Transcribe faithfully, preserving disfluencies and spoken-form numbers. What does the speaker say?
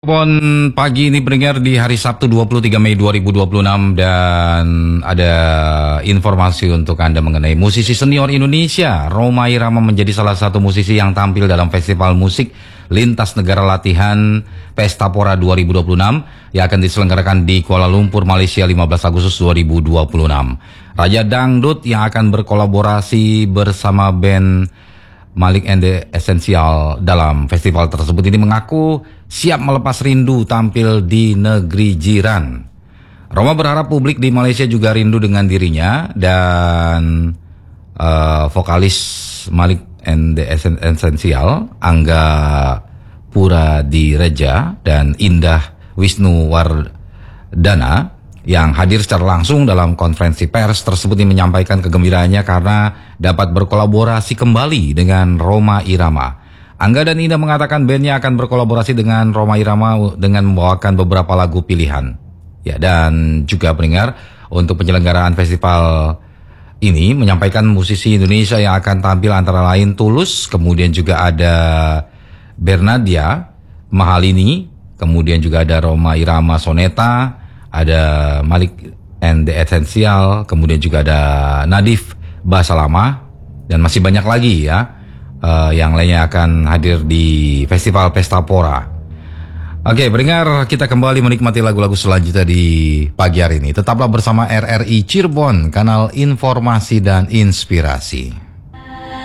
Pon pagi ini pendengar di hari Sabtu dua puluh tiga Mei dua ribu dua puluh enam dan ada informasi untuk Anda mengenai musisi senior Indonesia. Rhoma Irama menjadi salah satu musisi yang tampil dalam festival musik lintas negara latihan Pesta Pora dua ribu dua puluh enam yang akan diselenggarakan di Kuala Lumpur, Malaysia lima belas Agustus dua ribu dua puluh enam. Raja Dangdut yang akan berkolaborasi bersama band Malik and the Essential dalam festival tersebut ini mengaku siap melepas rindu tampil di negeri jiran. Rhoma berharap publik di Malaysia juga rindu dengan dirinya dan uh, vokalis Malik and the Essential Angga Puradireja dan Indah Wisnuwardana yang hadir secara langsung dalam konferensi pers tersebut ini menyampaikan kegembiraannya karena dapat berkolaborasi kembali dengan Rhoma Irama. Angga dan Indah mengatakan bandnya akan berkolaborasi dengan Rhoma Irama dengan membawakan beberapa lagu pilihan. Ya, dan juga pendengar untuk penyelenggaraan festival ini menyampaikan musisi Indonesia yang akan tampil antara lain Tulus, kemudian juga ada Bernadia Mahalini, kemudian juga ada Rhoma Irama Soneta, ada Malik and the Essential, kemudian juga ada Nadif Basalama, dan masih banyak lagi ya uh, yang lainnya akan hadir di Festival Pesta Pora. Oke, pendengar, kita kembali menikmati lagu-lagu selanjutnya di pagi hari ini. Tetaplah bersama R R I Cirebon, kanal informasi dan inspirasi.